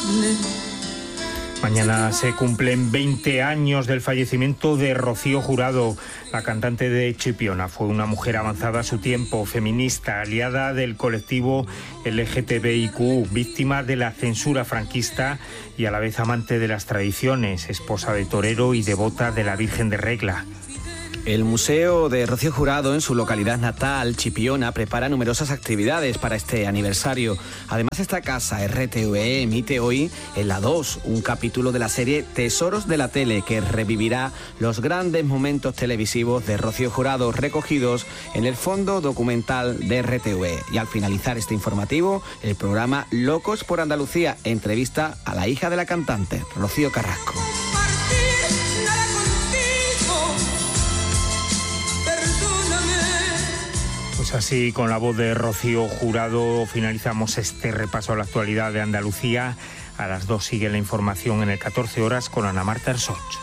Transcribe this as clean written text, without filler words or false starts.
Mañana se cumplen 20 años del fallecimiento de Rocío Jurado. La cantante de Chipiona fue una mujer avanzada a su tiempo, feminista, aliada del colectivo LGTBIQ, víctima de la censura franquista y a la vez amante de las tradiciones, esposa de torero y devota de la Virgen de Regla. El Museo de Rocío Jurado, en su localidad natal, Chipiona, prepara numerosas actividades para este aniversario. Además, esta casa, RTV, emite hoy en la 2 un capítulo de la serie Tesoros de la Tele, que revivirá los grandes momentos televisivos de Rocío Jurado recogidos en el fondo documental de RTV. Y al finalizar este informativo, el programa Locos por Andalucía entrevista a la hija de la cantante, Rocío Carrasco. Pues así, con la voz de Rocío Jurado, finalizamos este repaso a la actualidad de Andalucía. A las 2 sigue la información en el 14 horas con Ana Marta Ersoch.